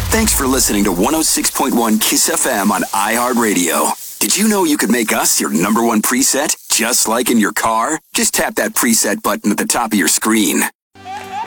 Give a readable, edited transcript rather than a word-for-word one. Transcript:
Thanks for listening to 106.1 KISS FM on iHeartRadio. Did you know you could make us your number one preset, just like in your car? Just tap that preset button at the top of your screen.